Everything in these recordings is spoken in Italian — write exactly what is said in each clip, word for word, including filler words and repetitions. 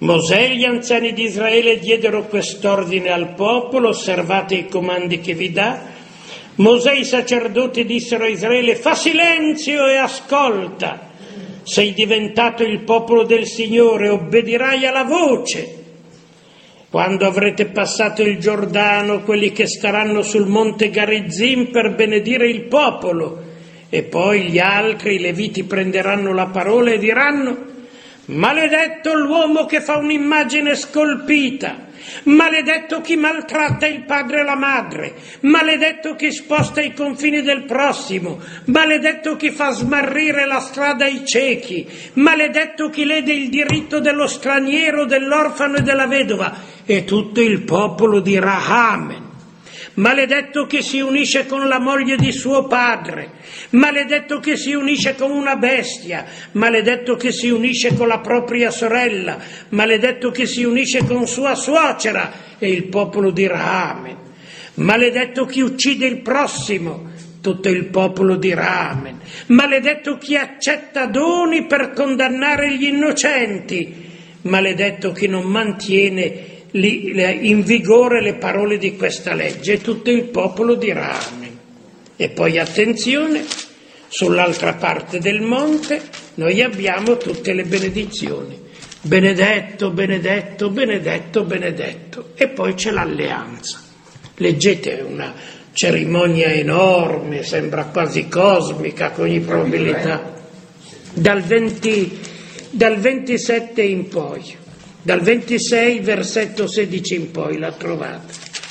Mosè e gli anziani di Israele diedero quest'ordine al popolo: osservate i comandi che vi dà. Mosè e i sacerdoti dissero a Israele: fa silenzio e ascolta. Sei diventato il popolo del Signore, obbedirai alla voce. Quando avrete passato il Giordano, quelli che staranno sul monte Garizzim per benedire il popolo, e poi gli altri, i Leviti, prenderanno la parola e diranno: maledetto l'uomo che fa un'immagine scolpita, maledetto chi maltratta il padre e la madre, maledetto chi sposta i confini del prossimo, maledetto chi fa smarrire la strada ai ciechi, maledetto chi lede il diritto dello straniero, dell'orfano e della vedova. E tutto il popolo dirà Amen. Maledetto chi si unisce con la moglie di suo padre, maledetto chi si unisce con una bestia, maledetto chi si unisce con la propria sorella, maledetto chi si unisce con sua suocera. E il popolo dirà Amen. Maledetto chi uccide il prossimo, tutto il popolo dirà Amen. Maledetto chi accetta doni per condannare gli innocenti, maledetto chi non mantiene in vigore le parole di questa legge. E tutto il popolo dirà Amen. E poi attenzione, sull'altra parte del monte noi abbiamo tutte le benedizioni: benedetto, benedetto, benedetto, benedetto. E poi c'è l'alleanza. Leggete, una cerimonia enorme, sembra quasi cosmica con ogni probabilità, dal, venti, dal ventisette in poi. Dal ventisei, versetto sedici in poi, la trovate.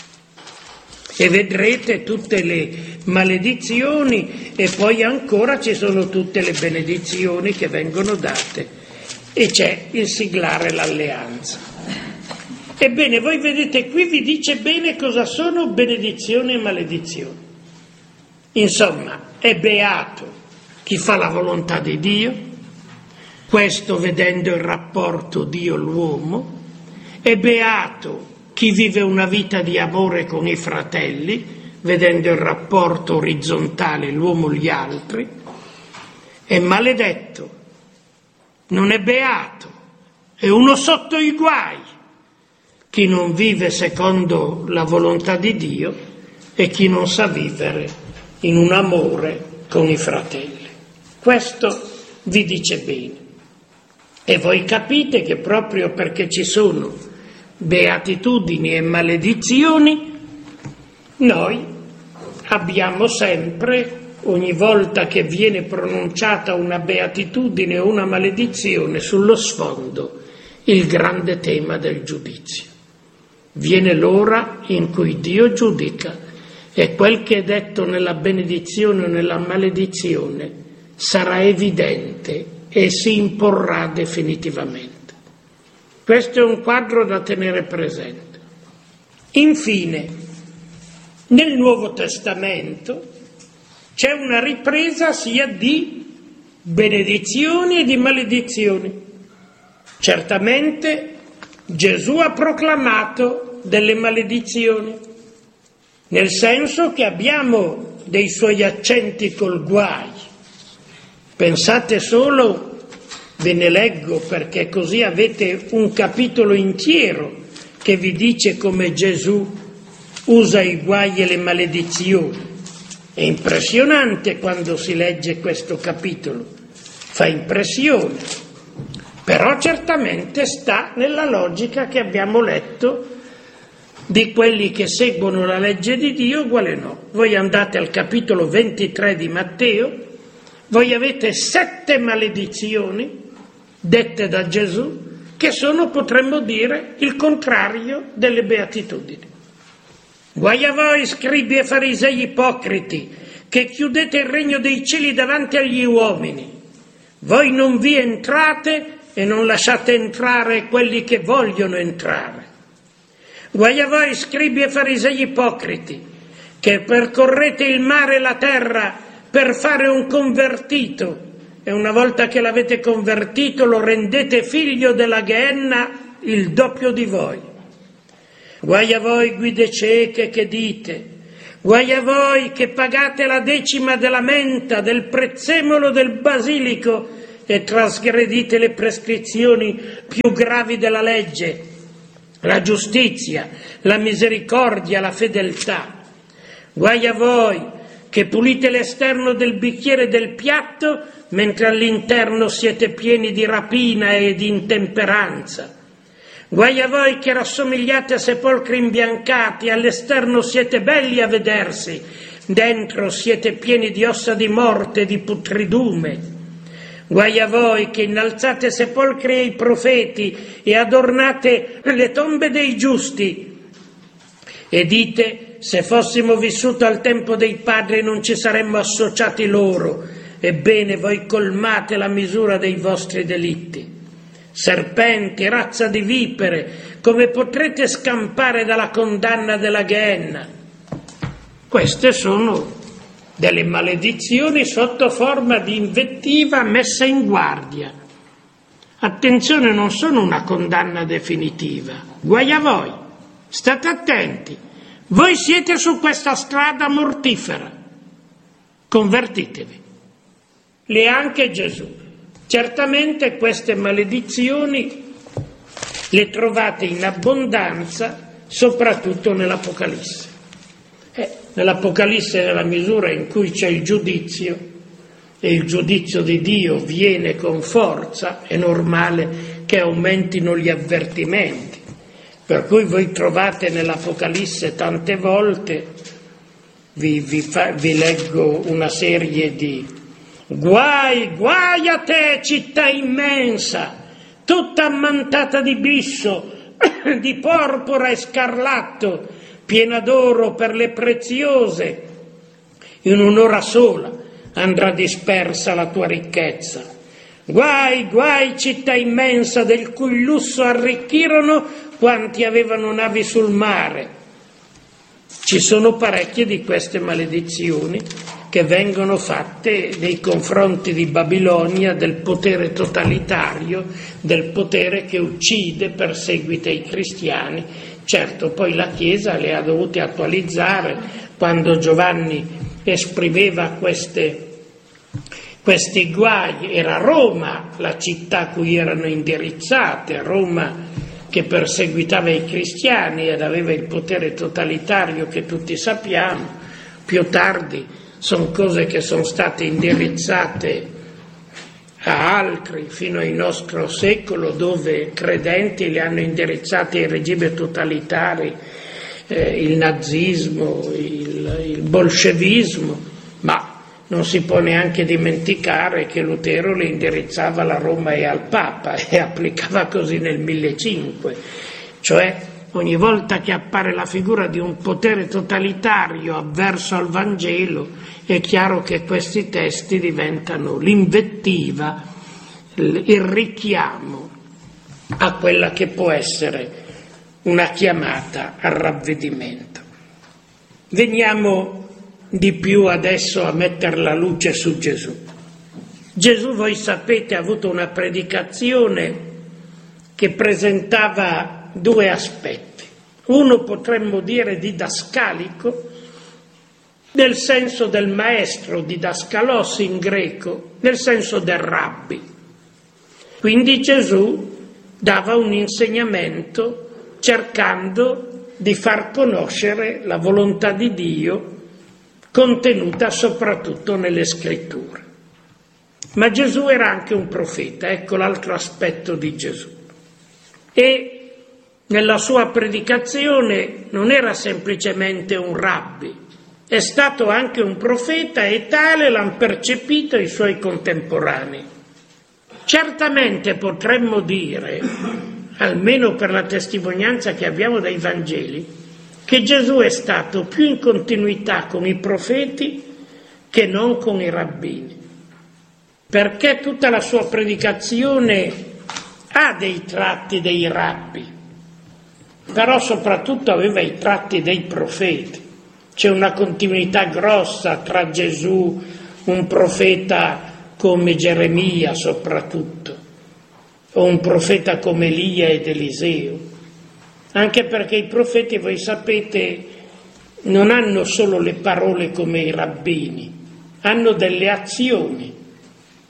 E vedrete tutte le maledizioni e poi ancora ci sono tutte le benedizioni che vengono date. E c'è il siglare l'alleanza. Ebbene, voi vedete, qui vi dice bene cosa sono benedizioni e maledizioni. Insomma, è beato chi fa la volontà di Dio, questo vedendo il rapporto Dio-l'uomo, è beato chi vive una vita di amore con i fratelli, vedendo il rapporto orizzontale l'uomo-gli altri, è maledetto, non è beato, è uno sotto i guai, chi non vive secondo la volontà di Dio e chi non sa vivere in un amore con i fratelli. Questo vi dice bene. E voi capite che proprio perché ci sono beatitudini e maledizioni, noi abbiamo sempre, ogni volta che viene pronunciata una beatitudine o una maledizione, sullo sfondo il grande tema del giudizio. Viene l'ora in cui Dio giudica e quel che è detto nella benedizione o nella maledizione sarà evidente e si imporrà definitivamente. Questo è un quadro da tenere presente. Infine, nel Nuovo Testamento c'è una ripresa sia di benedizioni e di maledizioni. Certamente Gesù ha proclamato delle maledizioni, nel senso che abbiamo dei suoi accenti col guai. Pensate solo, ve ne leggo perché così avete un capitolo intero che vi dice come Gesù usa i guai e le maledizioni. È impressionante quando si legge questo capitolo, fa impressione, però certamente sta nella logica che abbiamo letto di quelli che seguono la legge di Dio, uguale no. Voi andate al capitolo ventitré di Matteo, voi avete sette maledizioni dette da Gesù che sono, potremmo dire, il contrario delle beatitudini. Guai a voi, scribi e farisei ipocriti, che chiudete il regno dei cieli davanti agli uomini. Voi non vi entrate e non lasciate entrare quelli che vogliono entrare. Guai a voi, scribi e farisei ipocriti, che percorrete il mare e la terra per fare un convertito, e una volta che l'avete convertito lo rendete figlio della Gehenna il doppio di voi. Guai a voi, guide cieche, che dite: guai a voi che pagate la decima della menta, del prezzemolo, del basilico, e trasgredite le prescrizioni più gravi della legge, la giustizia, la misericordia, la fedeltà. Guai a voi che pulite l'esterno del bicchiere e del piatto, mentre all'interno siete pieni di rapina e di intemperanza. Guai a voi che rassomigliate a sepolcri imbiancati, all'esterno siete belli a vedersi, dentro siete pieni di ossa di morte e di putridume. Guai a voi che innalzate sepolcri ai profeti e adornate le tombe dei giusti e dite: se fossimo vissuti al tempo dei padri non ci saremmo associati loro. Ebbene, voi colmate la misura dei vostri delitti. Serpenti, razza di vipere, come potrete scampare dalla condanna della Gehenna? Queste sono delle maledizioni sotto forma di invettiva messa in guardia. Attenzione, non sono una condanna definitiva. Guai a voi, state attenti. Voi siete su questa strada mortifera. Convertitevi. Le ha anche Gesù. Certamente queste maledizioni le trovate in abbondanza, soprattutto nell'Apocalisse. Eh, nell'Apocalisse, nella misura in cui c'è il giudizio, e il giudizio di Dio viene con forza, è normale che aumentino gli avvertimenti. Per cui voi trovate nell'Apocalisse tante volte, vi, vi, fa, vi leggo una serie di guai, guai a te, città immensa, tutta ammantata di bisso, di porpora e scarlatto, piena d'oro per le preziose. In un'ora sola andrà dispersa la tua ricchezza. Guai, guai, città immensa, del cui lusso arricchirono quanti avevano navi sul mare. Ci sono parecchie di queste maledizioni che vengono fatte nei confronti di Babilonia, del potere totalitario, del potere che uccide, perseguita i cristiani. Certo, poi la Chiesa le ha dovute attualizzare quando Giovanni esprimeva queste, questi guai. Era Roma la città a cui erano indirizzate, Roma che perseguitava i cristiani ed aveva il potere totalitario che tutti sappiamo. Più tardi sono cose che sono state indirizzate a altri fino al nostro secolo, dove credenti li hanno indirizzati ai regimi totalitari, eh, il nazismo, il, il bolscevismo, ma non si può neanche dimenticare che Lutero li indirizzava alla Roma e al Papa e applicava così nel millecinquecento, cioè ogni volta che appare la figura di un potere totalitario avverso al Vangelo, è chiaro che questi testi diventano l'invettiva, il richiamo a quella che può essere una chiamata al ravvedimento. Veniamo di più adesso a mettere la luce su Gesù. Gesù, voi sapete, ha avuto una predicazione che presentava due aspetti. Uno potremmo dire didascalico, nel senso del maestro, didaskalos in greco, nel senso del rabbi. Quindi Gesù dava un insegnamento cercando di far conoscere la volontà di Dio contenuta soprattutto nelle scritture. Ma Gesù era anche un profeta, ecco l'altro aspetto di Gesù. E nella sua predicazione non era semplicemente un rabbi, è stato anche un profeta e tale l'hanno percepito i suoi contemporanei. Certamente potremmo dire, almeno per la testimonianza che abbiamo dai Vangeli, che Gesù è stato più in continuità con i profeti che non con i rabbini, perché tutta la sua predicazione ha dei tratti dei rabbi, però soprattutto aveva i tratti dei profeti. C'è una continuità grossa tra Gesù, un profeta come Geremia soprattutto, o un profeta come Elia ed Eliseo, anche perché i profeti, voi sapete, non hanno solo le parole come i rabbini, hanno delle azioni.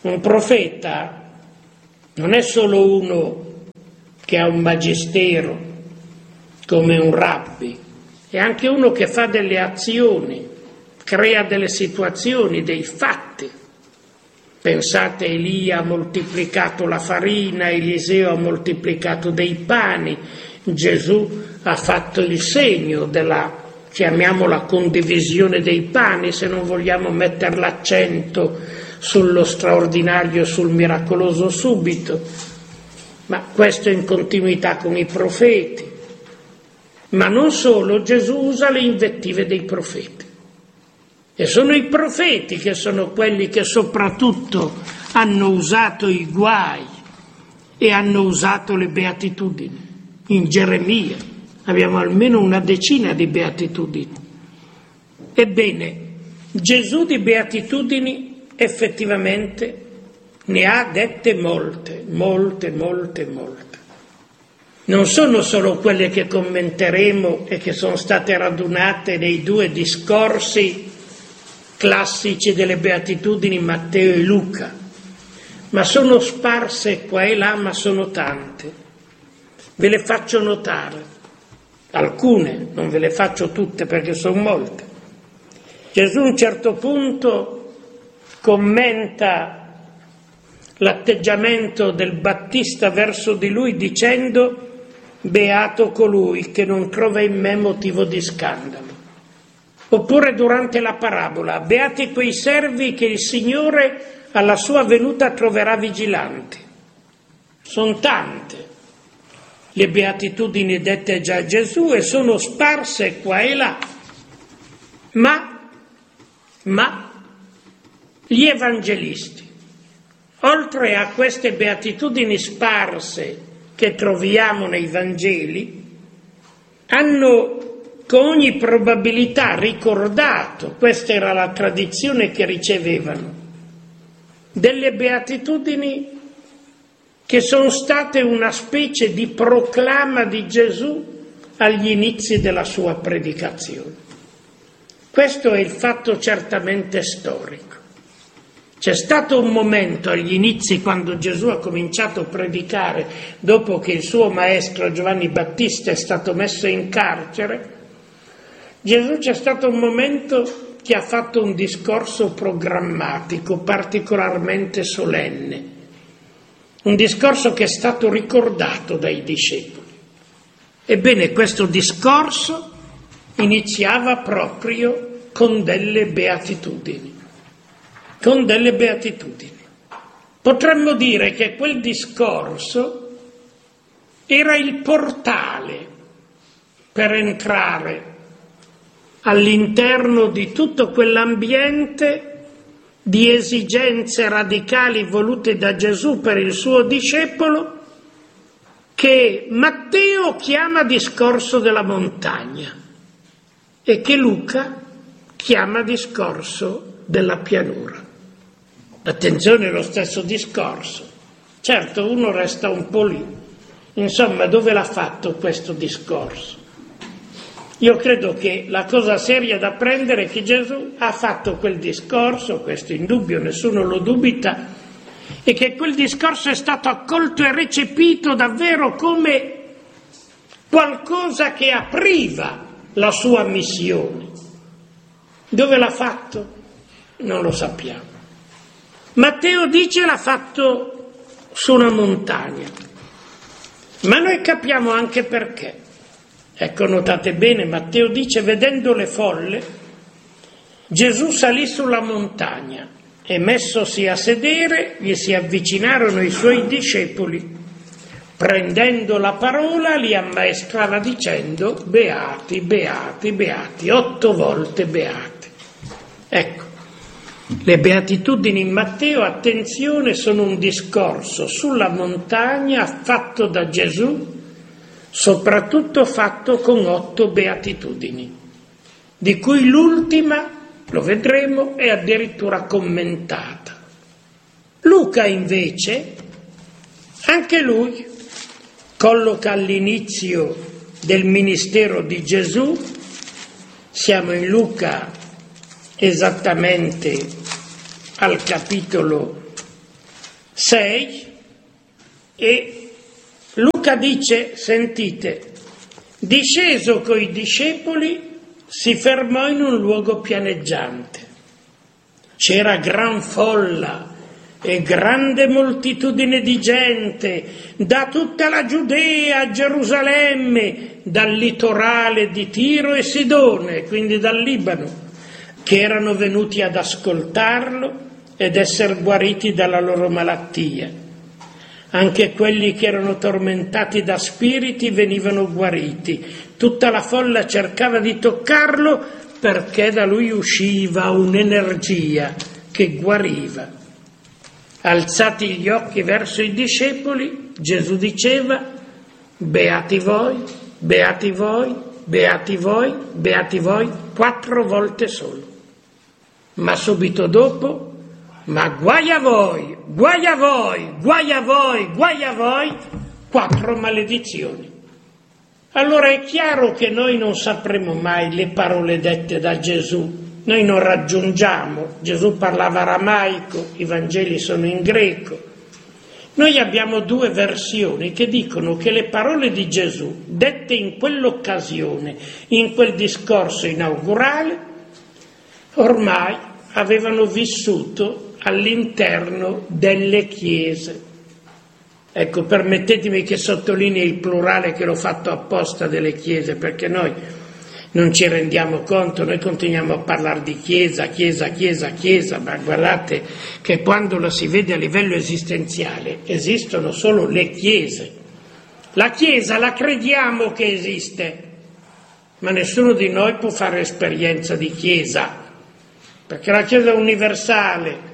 Un profeta non è solo uno che ha un magistero come un rabbi, è anche uno che fa delle azioni, crea delle situazioni, dei fatti. Pensate, Elia ha moltiplicato la farina, Eliseo ha moltiplicato dei pani, Gesù ha fatto il segno della, chiamiamola, condivisione dei pani, se non vogliamo mettere l'accento sullo straordinario, sul miracoloso subito, ma questo in continuità con i profeti. Ma non solo, Gesù usa le invettive dei profeti. E sono i profeti che sono quelli che soprattutto hanno usato i guai e hanno usato le beatitudini. In Geremia abbiamo almeno una decina di beatitudini. Ebbene, Gesù di beatitudini effettivamente ne ha dette molte, molte, molte, molte. Non sono solo quelle che commenteremo e che sono state radunate nei due discorsi classici delle beatitudini Matteo e Luca, ma sono sparse qua e là, ma sono tante. Ve le faccio notare, alcune, non ve le faccio tutte perché sono molte. Gesù a un certo punto commenta l'atteggiamento del Battista verso di lui dicendo: beato colui che non trova in me motivo di scandalo. Oppure durante la parabola: beati quei servi che il Signore alla sua venuta troverà vigilanti. Sono tante le beatitudini dette già a Gesù e sono sparse qua e là. Ma, ma gli evangelisti, oltre a queste beatitudini sparse che troviamo nei Vangeli, hanno con ogni probabilità ricordato, questa era la tradizione che ricevevano, delle beatitudini che sono state una specie di proclama di Gesù agli inizi della sua predicazione. Questo è il fatto certamente storico. C'è stato un momento agli inizi, quando Gesù ha cominciato a predicare, dopo che il suo maestro Giovanni Battista è stato messo in carcere, Gesù c'è stato un momento che ha fatto un discorso programmatico, particolarmente solenne, un discorso che è stato ricordato dai discepoli. Ebbene, questo discorso iniziava proprio con delle beatitudini, con delle beatitudini. Potremmo dire che quel discorso era il portale per entrare all'interno di tutto quell'ambiente di esigenze radicali volute da Gesù per il suo discepolo, che Matteo chiama discorso della montagna e che Luca chiama discorso della pianura. Attenzione, lo stesso discorso. Certo, uno resta un po' lì. Insomma, dove l'ha fatto questo discorso? Io credo che la cosa seria da prendere è che Gesù ha fatto quel discorso, questo indubbio, nessuno lo dubita, e che quel discorso è stato accolto e recepito davvero come qualcosa che apriva la sua missione. Dove l'ha fatto? Non lo sappiamo. Matteo dice l'ha fatto su una montagna, ma noi capiamo anche perché. Ecco, notate bene, Matteo dice: vedendo le folle, Gesù salì sulla montagna e messosi a sedere, gli si avvicinarono i suoi discepoli. Prendendo la parola li ammaestrava dicendo: beati, beati, beati, otto volte beati. Ecco, le beatitudini in Matteo, attenzione, sono un discorso sulla montagna fatto da Gesù, soprattutto fatto con otto beatitudini, di cui l'ultima, lo vedremo, è addirittura commentata. Luca invece, anche lui, colloca all'inizio del ministero di Gesù, siamo in Luca esattamente al capitolo sei, e Luca dice, sentite, disceso coi discepoli si fermò in un luogo pianeggiante. C'era gran folla e grande moltitudine di gente da tutta la Giudea, Gerusalemme, dal litorale di Tiro e Sidone, quindi dal Libano, che erano venuti ad ascoltarlo ed essere guariti dalla loro malattia. Anche quelli che erano tormentati da spiriti venivano guariti. Tutta la folla cercava di toccarlo perché da lui usciva un'energia che guariva. Alzati gli occhi verso i discepoli, Gesù diceva: beati voi, beati voi, beati voi, beati voi, quattro volte solo. Ma subito dopo: ma guai a voi, guai a voi, guai a voi, guai a voi, quattro maledizioni. Allora è chiaro che noi non sapremo mai le parole dette da Gesù, noi non raggiungiamo, Gesù parlava aramaico, i Vangeli sono in greco. Noi abbiamo due versioni che dicono che le parole di Gesù, dette in quell'occasione, in quel discorso inaugurale, ormai avevano vissuto all'interno delle chiese. Ecco, permettetemi che sottolinei il plurale, che l'ho fatto apposta, delle chiese, perché noi non ci rendiamo conto, noi continuiamo a parlare di chiesa, chiesa, chiesa, chiesa, ma guardate che quando la si vede a livello esistenziale esistono solo le chiese. La chiesa la crediamo che esiste, ma nessuno di noi può fare esperienza di chiesa, perché la chiesa universale.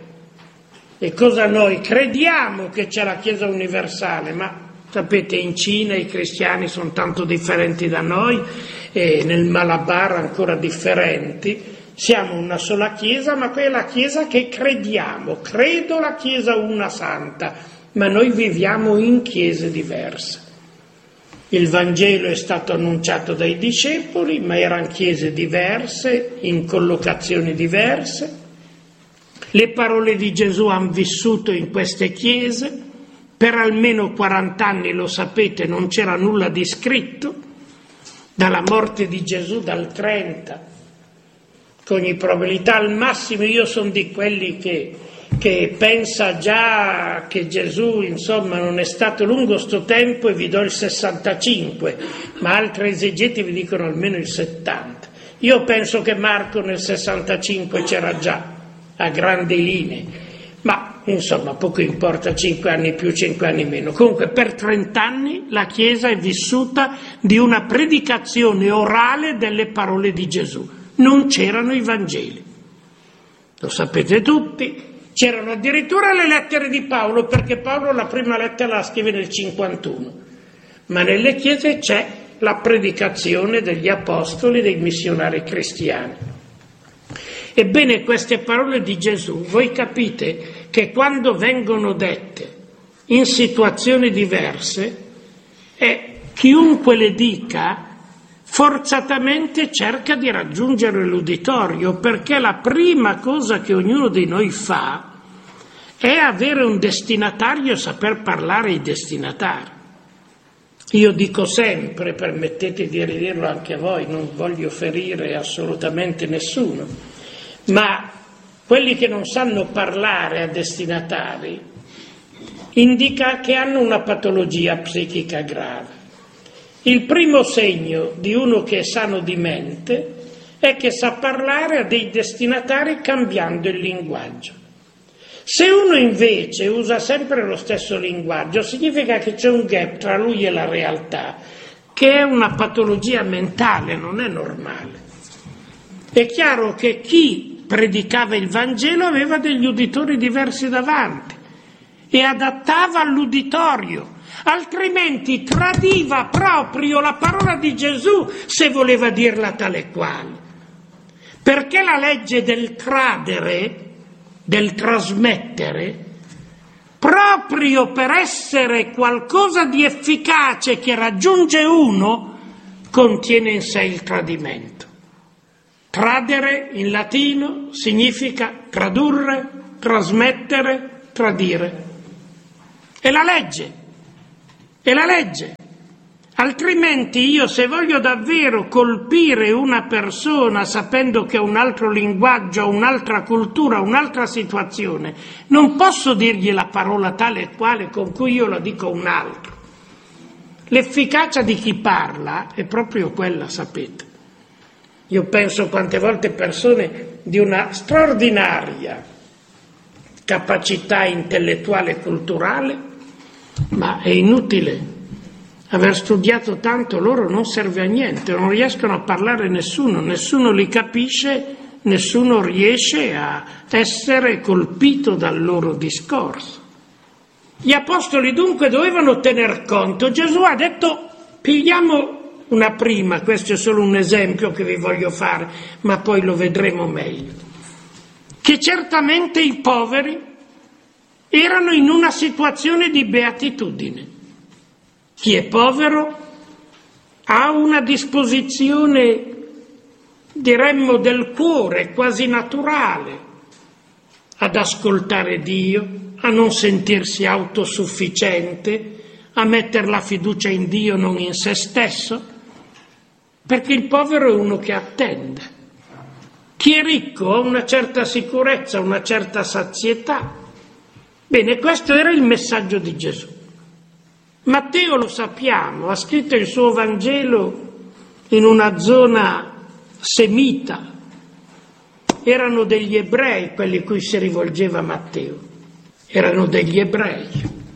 E cosa noi crediamo che c'è la Chiesa universale, ma sapete, in Cina i cristiani sono tanto differenti da noi, e nel Malabar ancora differenti. Siamo una sola Chiesa, ma quella è la Chiesa che crediamo. Credo la Chiesa una santa, ma noi viviamo in chiese diverse. Il Vangelo è stato annunciato dai discepoli, ma erano chiese diverse, in collocazioni diverse. Le parole di Gesù hanno vissuto in queste chiese, per almeno quaranta anni, lo sapete, non c'era nulla di scritto, dalla morte di Gesù, dal trenta, con ogni probabilità al massimo. Io sono di quelli che, che pensa già che Gesù, insomma, non è stato lungo sto tempo, e vi do il sessantacinque, ma altri esegeti vi dicono almeno il settanta. Io penso che Marco nel sessantacinque c'era già, a grandi linee, ma insomma poco importa, cinque anni più, cinque anni meno. Comunque per trent'anni la Chiesa è vissuta di una predicazione orale delle parole di Gesù. Non c'erano i Vangeli, lo sapete tutti, c'erano addirittura le lettere di Paolo, perché Paolo la prima lettera la scrive nel cinquantuno, ma nelle chiese c'è la predicazione degli apostoli, dei missionari cristiani. Ebbene, queste parole di Gesù, voi capite che quando vengono dette in situazioni diverse, eh, chiunque le dica forzatamente cerca di raggiungere l'uditorio, perché la prima cosa che ognuno di noi fa è avere un destinatario e saper parlare ai destinatari. Io dico sempre, permettete di ridirlo anche a voi, non voglio ferire assolutamente nessuno, ma quelli che non sanno parlare a destinatari indica che hanno una patologia psichica grave. Il primo segno di uno che è sano di mente è che sa parlare a dei destinatari cambiando il linguaggio. Se uno invece usa sempre lo stesso linguaggio, significa che c'è un gap tra lui e la realtà, che è una patologia mentale, non è normale. È chiaro che chi predicava il Vangelo aveva degli uditori diversi davanti e adattava all'uditorio, altrimenti tradiva proprio la parola di Gesù se voleva dirla tale quale. Perché la legge del tradere, del trasmettere, proprio per essere qualcosa di efficace che raggiunge uno, contiene in sé il tradimento. Tradere in latino significa tradurre, trasmettere, tradire. È la legge, è la legge. Altrimenti io, se voglio davvero colpire una persona sapendo che ha un altro linguaggio, un'altra cultura, un'altra situazione, non posso dirgli la parola tale e quale con cui io la dico a un altro. L'efficacia di chi parla è proprio quella, sapete. Io penso quante volte persone di una straordinaria capacità intellettuale e culturale, ma è inutile aver studiato tanto, loro non serve a niente, non riescono a parlare nessuno, nessuno li capisce, nessuno riesce a essere colpito dal loro discorso. Gli apostoli dunque dovevano tener conto. Gesù ha detto, pigliamo una prima, questo è solo un esempio che vi voglio fare, ma poi lo vedremo meglio, che certamente i poveri erano in una situazione di beatitudine. Chi è povero ha una disposizione, diremmo, del cuore quasi naturale ad ascoltare Dio, a non sentirsi autosufficiente, a mettere la fiducia in Dio, non in se stesso, perché il povero è uno che attende. Chi è ricco ha una certa sicurezza, una certa sazietà. Bene, questo era il messaggio di Gesù. Matteo, lo sappiamo, ha scritto il suo Vangelo in una zona semita. Erano degli ebrei quelli a cui si rivolgeva Matteo. Erano degli ebrei.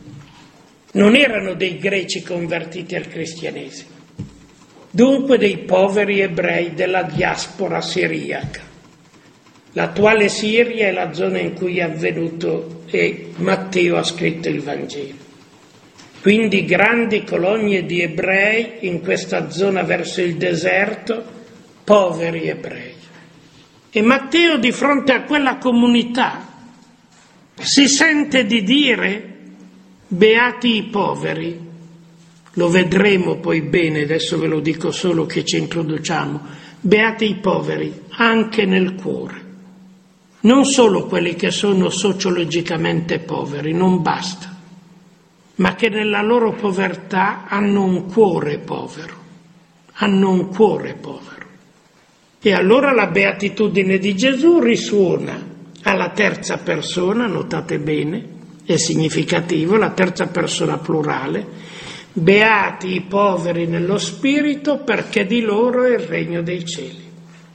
Non erano dei greci convertiti al cristianesimo. Dunque dei poveri ebrei della diaspora siriaca. L'attuale Siria è la zona in cui è avvenuto e Matteo ha scritto il Vangelo. Quindi grandi colonie di ebrei in questa zona verso il deserto, poveri ebrei. E Matteo, di fronte a quella comunità, si sente di dire, beati i poveri. Lo vedremo poi bene, adesso ve lo dico solo che ci introduciamo. Beati i poveri, anche nel cuore. Non solo quelli che sono sociologicamente poveri, non basta, ma che nella loro povertà hanno un cuore povero, hanno un cuore povero. E allora la beatitudine di Gesù risuona alla terza persona, notate bene, è significativo, la terza persona plurale, beati i poveri nello spirito perché di loro è il regno dei cieli.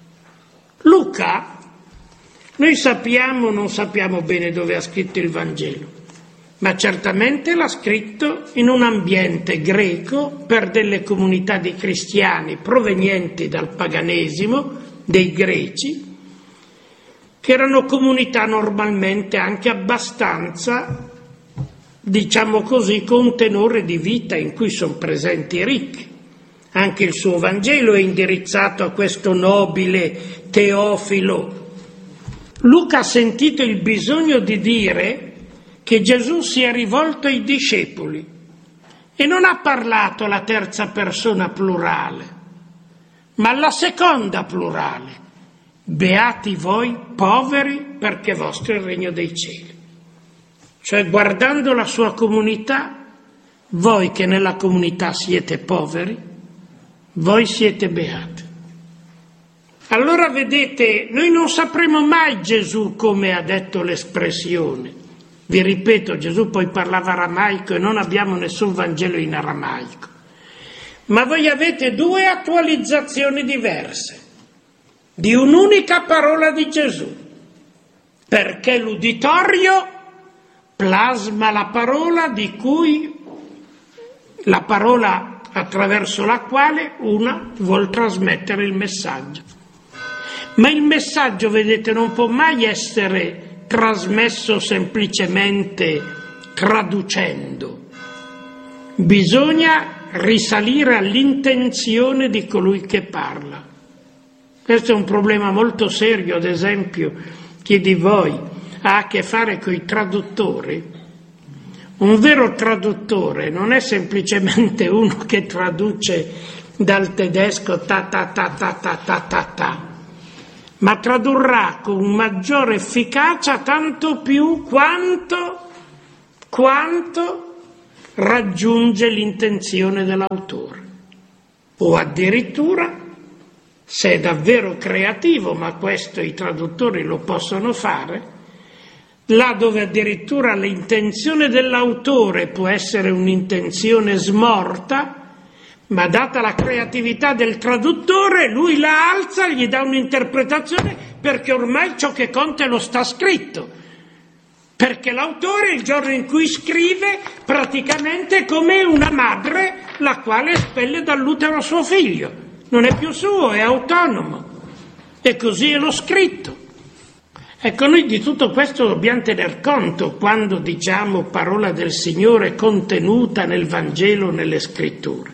Luca, noi sappiamo, non sappiamo bene dove ha scritto il Vangelo, ma certamente l'ha scritto in un ambiente greco per delle comunità di cristiani provenienti dal paganesimo, dei greci, che erano comunità normalmente anche abbastanza, diciamo così, con un tenore di vita in cui sono presenti i ricchi. Anche il suo Vangelo è indirizzato a questo nobile Teofilo. Luca ha sentito il bisogno di dire che Gesù si è rivolto ai discepoli e non ha parlato alla terza persona plurale, ma alla seconda plurale. Beati voi poveri perché vostro è il regno dei cieli. Cioè, guardando la sua comunità, voi che nella comunità siete poveri, voi siete beati. Allora vedete, noi non sapremo mai Gesù come ha detto l'espressione. Vi ripeto, Gesù poi parlava aramaico e non abbiamo nessun Vangelo in aramaico. Ma voi avete due attualizzazioni diverse di un'unica parola di Gesù, perché l'uditorio plasma la parola di cui, la parola attraverso la quale una vuol trasmettere il messaggio. Ma il messaggio, vedete, non può mai essere trasmesso semplicemente traducendo. Bisogna risalire all'intenzione di colui che parla. Questo è un problema molto serio, ad esempio, chi di voi ha a che fare con i traduttori. Un vero traduttore non è semplicemente uno che traduce dal tedesco ta ta ta ta ta ta ta ta, ma tradurrà con maggiore efficacia tanto più quanto, quanto raggiunge l'intenzione dell'autore. O addirittura, se è davvero creativo, ma questo i traduttori lo possono fare, là dove addirittura l'intenzione dell'autore può essere un'intenzione smorta, ma data la creatività del traduttore, lui la alza, gli dà un'interpretazione, perché ormai ciò che conta lo sta scritto. Perché l'autore, il giorno in cui scrive, praticamente è come una madre la quale espelle dall'utero suo figlio. Non è più suo, è autonomo. E così è lo scritto. Ecco, noi di tutto questo dobbiamo tener conto quando diciamo parola del Signore contenuta nel Vangelo, nelle Scritture.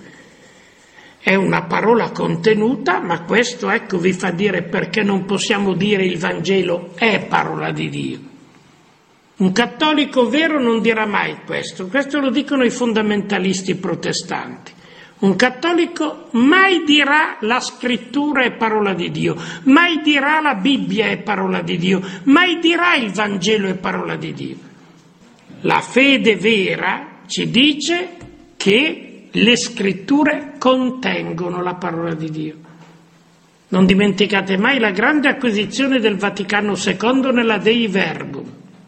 È una parola contenuta, ma questo, ecco, vi fa dire perché non possiamo dire il Vangelo è parola di Dio. Un cattolico vero non dirà mai questo, questo lo dicono i fondamentalisti protestanti. Un cattolico mai dirà la scrittura è parola di Dio, mai dirà la Bibbia è parola di Dio, mai dirà il Vangelo è parola di Dio. La fede vera ci dice che le scritture contengono la parola di Dio. Non dimenticate mai la grande acquisizione del Vaticano secondo nella Dei Verbum.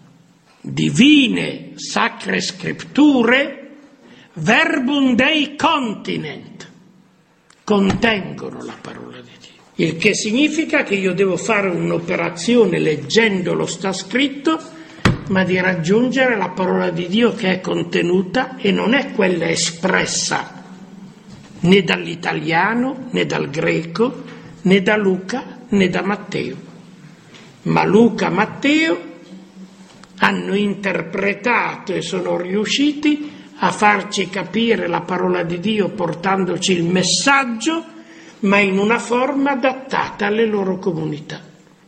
Divine sacre scritture verbum Dei continent, contengono la parola di Dio. Il che significa che io devo fare un'operazione leggendolo sta scritto, ma di raggiungere la parola di Dio che è contenuta e non è quella espressa né dall'italiano, né dal greco, né da Luca, né da Matteo. Ma Luca e Matteo hanno interpretato e sono riusciti a farci capire la parola di Dio portandoci il messaggio, ma in una forma adattata alle loro comunità.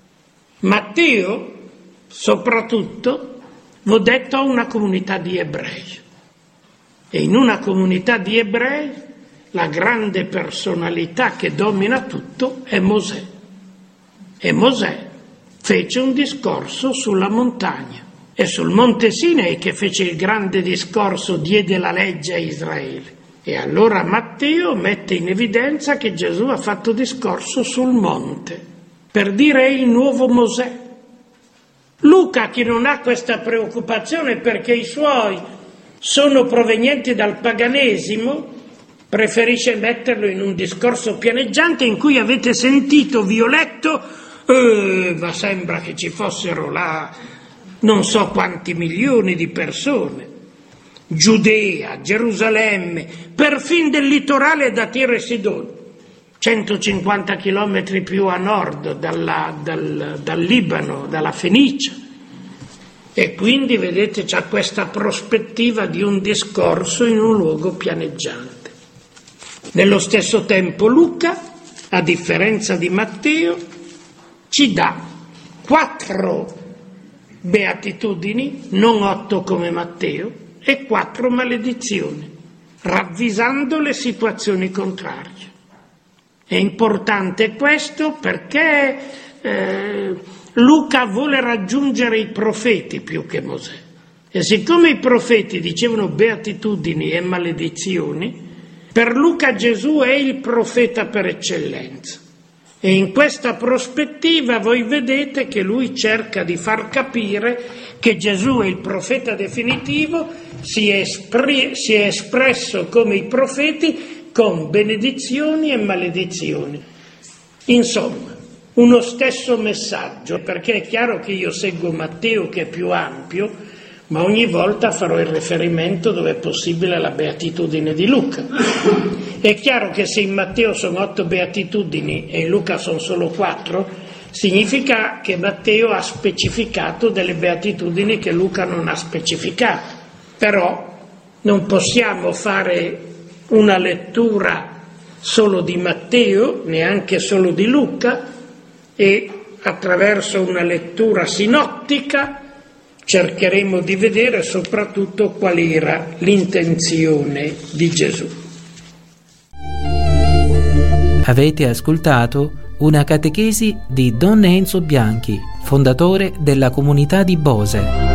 Matteo, soprattutto, v'ho detto, ha una comunità di ebrei. E in una comunità di ebrei la grande personalità che domina tutto è Mosè. E Mosè fece un discorso sulla montagna. E sul monte Sinai che fece il grande discorso diede la legge a Israele. E allora Matteo mette in evidenza che Gesù ha fatto discorso sul monte, per dire è il nuovo Mosè. Luca, che non ha questa preoccupazione perché i suoi sono provenienti dal paganesimo, preferisce metterlo in un discorso pianeggiante in cui avete sentito, vi ho letto, eh, ma sembra che ci fossero là non so quanti milioni di persone, Giudea, Gerusalemme, perfin del litorale da Tiro e Sidone, centocinquanta chilometri più a nord dalla, dal, dal Libano, dalla Fenicia. E quindi, vedete, c'è questa prospettiva di un discorso in un luogo pianeggiante. Nello stesso tempo Luca, a differenza di Matteo, ci dà quattro beatitudini, non otto come Matteo, e quattro maledizioni, ravvisando le situazioni contrarie. È importante questo perché eh, Luca vuole raggiungere i profeti più che Mosè. E siccome i profeti dicevano beatitudini e maledizioni, per Luca Gesù è il profeta per eccellenza. E in questa prospettiva voi vedete che lui cerca di far capire che Gesù è il profeta definitivo, si è, espri- si è espresso come i profeti con benedizioni e maledizioni. Insomma, uno stesso messaggio, perché è chiaro che io seguo Matteo che è più ampio, ma ogni volta farò il riferimento dove è possibile alla beatitudine di Luca. È chiaro che se in Matteo sono otto beatitudini e in Luca sono solo quattro, significa che Matteo ha specificato delle beatitudini che Luca non ha specificato. Però non possiamo fare una lettura solo di Matteo, neanche solo di Luca, e attraverso una lettura sinottica cercheremo di vedere soprattutto qual era l'intenzione di Gesù. Avete ascoltato una catechesi di Don Enzo Bianchi, fondatore della comunità di Bose.